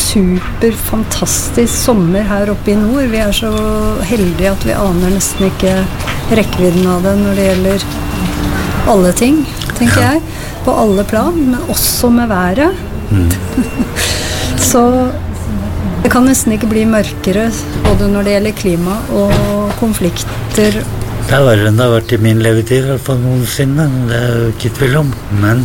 super fantastisk sommer her oppe i nord. Vi så heldige at vi aner nesten ikke rekkevidden av det når det gjelder alle ting, tenker jeg. På alle plan, men også med været. Så det kan nesten ikke bli mørkere, både når det gjelder klima og konflikter. Det verre enn det har vært i min levetid, I hvert fall noensinne. Det jo ikke tvil om, men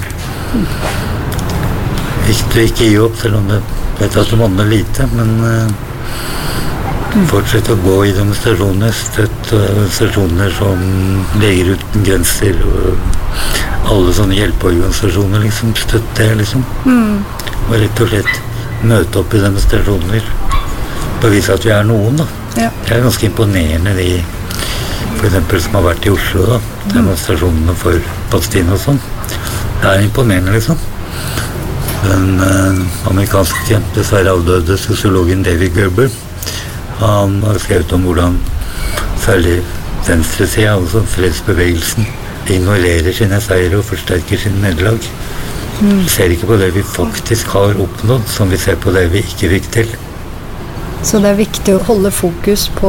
viktig å ikke gi opp, selv om det vet at du monner lite, men fortsett å gå I demonstrasjoner, støtte organisasjoner som Leger uten grenser, og alle sånne hjelpeorganisasjoner, liksom, støtte det, liksom. Og rett og slett møte opp I demonstrasjoner, bevise at vi noen, da. Ja. Det ganske imponerende, de, for eksempel, som har vært I Oslo, da, demonstrasjonene for Palestina og sånn. Det imponerende, liksom. Den amerikanske, dessverre avdøde sosiologen David Gerber, han har skrevet om hvordan særlig venstresiden, altså fredsbevegelsen, ignorerer sine seier og forsterker sine nederlag. Vi ser ikke på det vi faktisk har oppnådd, som vi ser på det vi ikke fikk til. Så det viktig å holde fokus på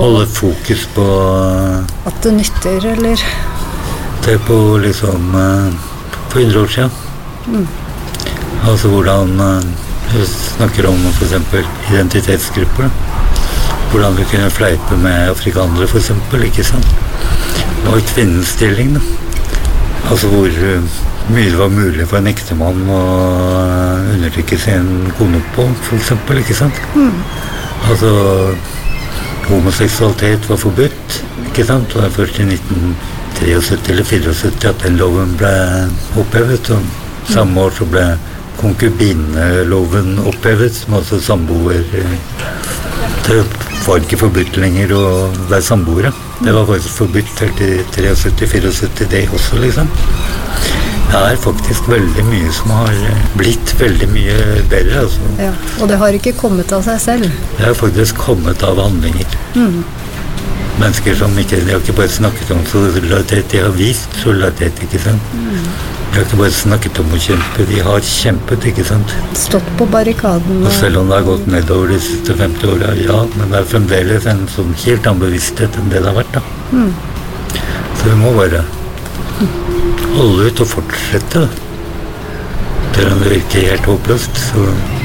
at det nytter, eller? Det på liksom for 100 år siden. Altså hvordan vi snakker om for eksempel identitetsgrupper, hvordan vi kunne fleipe med afrikanere for eksempel, ikke sant? Og I kvinnens stilling, da. Altså hvor mye det var mulig for en ektemann å undertrykke sin kone på, for eksempel, ikke sant? Altså, homoseksualitet var forbudt, ikke sant? Det var først I 1973 eller 74 at den loven ble opphevet, og samme år så ble konkubineloven opphevet, som altså samboer. Det var ikke forbudt lenger å være samboere. Det var faktisk forbudt helt I 73-74 det også, liksom. Det faktisk veldig mye som har blitt veldig mye bedre, altså. Ja, og det har ikke kommet av seg selv. Det har faktisk kommet av handlinger. Mennesker som ikke, de har ikke bare snakket om solidaritet, de har vist solidaritet, ikke sant? De har ikke bare snakket om å kjempe, de har kjempet, ikke sant? Stått på barrikaden. Og selv om det har gått nedover de siste 50 årene, ja, men det fremdeles en sånn helt annen bevissthet enn det har vært, da. Så vi må bare holde ut og fortsette, selv om det virker helt håpløst, så...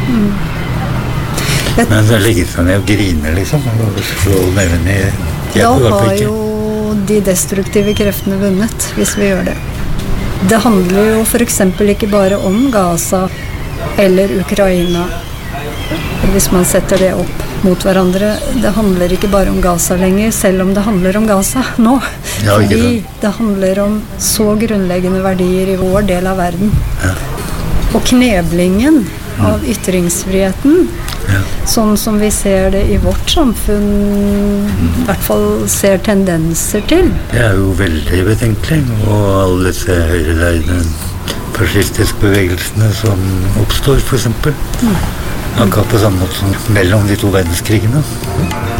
Men det ligger seg ned og griner, liksom, og slå neven I... Da har jo de destruktive kreftene vunnet, hvis vi gjør det. Det handler jo for eksempel ikke bare om Gaza eller Ukraina, hvis man setter det opp mot hverandre. Det handler ikke bare om Gaza lenger, selv om det handler om Gaza nå. Ja, fordi det handler om så grunnleggende verdier I vår del av verden. Ja. Og kneblingen av ytringsfriheten, sånn som vi ser det I vårt samfunn, I hvert fall ser tendenser til. Det jo veldig betenkelig, og alle disse høyrereide fascistiske bevegelsene som oppstår, for eksempel. Akkurat på samme måte som mellom de to verdenskrigene.